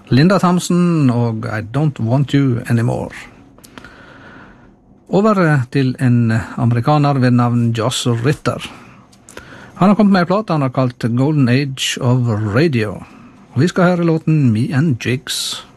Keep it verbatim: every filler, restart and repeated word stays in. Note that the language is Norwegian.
Linda Thompson og I Don't Want You Anymore. Over til en amerikaner ved navn Joss Ritter. Han har kommet med en plate han har kalt Golden Age of Radio. Og vi skal høre låten Me and Jigs.